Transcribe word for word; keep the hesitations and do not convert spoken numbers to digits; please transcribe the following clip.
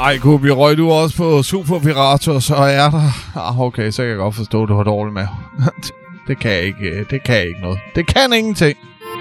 Ej, Kubi, røg du også på Super Pirator, så er der... Ah, okay, så kan jeg godt forstå, at du har dårligt med. det kan jeg ikke, det kan jeg ikke noget. Det kan ingenting.